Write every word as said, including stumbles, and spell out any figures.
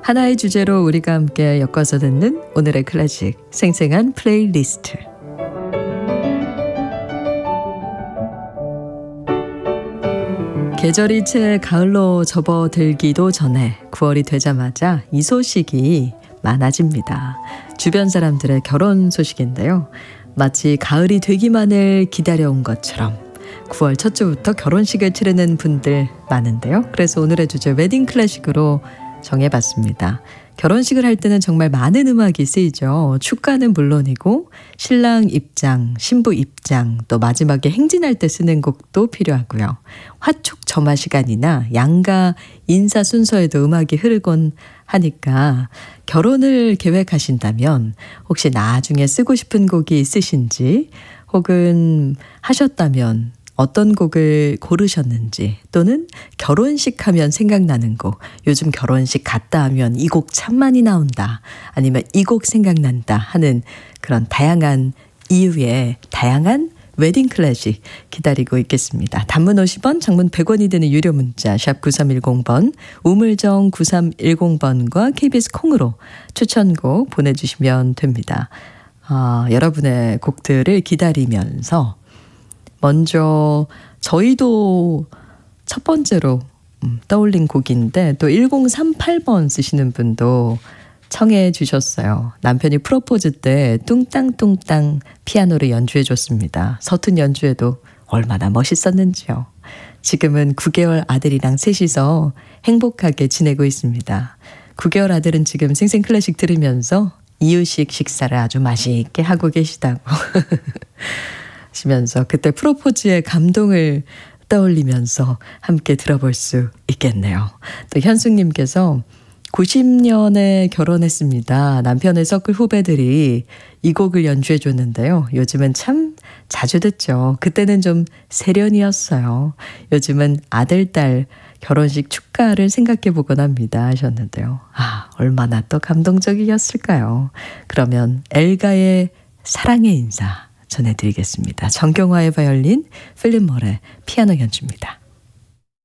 하나의 주제로 우리가 함께 엮어서 듣는 오늘의 클래식, 생생한 플레이리스트. 계절이 채 가을로 접어들기도 전에 구월이 되자마자 이 소식이 많아집니다. 주변 사람들의 결혼 소식인데요. 마치 가을이 되기만을 기다려온 것처럼 구월 첫 주부터 결혼식을 치르는 분들 많은데요. 그래서 오늘의 주제 웨딩 클래식으로 정해봤습니다. 결혼식을 할 때는 정말 많은 음악이 쓰이죠. 축가는 물론이고 신랑 입장, 신부 입장, 또 마지막에 행진할 때 쓰는 곡도 필요하고요. 화촉 점화 시간이나 양가 인사 순서에도 음악이 흐르곤 하니까 결혼을 계획하신다면 혹시 나중에 쓰고 싶은 곡이 있으신지, 혹은 하셨다면 어떤 곡을 고르셨는지, 또는 결혼식 하면 생각나는 곡, 요즘 결혼식 갔다 하면 이 곡 참 많이 나온다, 아니면 이 곡 생각난다 하는 그런 다양한 이유의 다양한 웨딩 클래식 기다리고 있겠습니다. 단문 오십 원, 장문 백 원이 되는 유료 문자 샵 구삼일공 번, 우물정 구삼일공 번과 케이비에스 콩으로 추천곡 보내주시면 됩니다. 어, 여러분의 곡들을 기다리면서 먼저 저희도 첫 번째로 음, 떠올린 곡인데, 또 일공삼팔 번 쓰시는 분도 청해 주셨어요. 남편이 프로포즈 때 뚱땅뚱땅 피아노를 연주해 줬습니다. 서툰 연주에도 얼마나 멋있었는지요. 지금은 구 개월 아들이랑 셋이서 행복하게 지내고 있습니다. 구 개월 아들은 지금 생생 클래식 들으면서 이유식 식사를 아주 맛있게 하고 계시다고 하시면서 그때 프로포즈의 감동을 떠올리면서 함께 들어볼 수 있겠네요. 또 현숙님께서 구십 년에 결혼했습니다. 남편의 서클 후배들이 이 곡을 연주해 줬는데요. 요즘은 참 자주 듣죠. 그때는 좀 세련이었어요. 요즘은 아들, 딸 결혼식 축가를 생각해 보곤 합니다 하셨는데요. 아, 얼마나 또 감동적이었을까요. 그러면 엘가의 사랑의 인사 전해드리겠습니다. 정경화의 바이올린, 필립 몰의 피아노 연주입니다.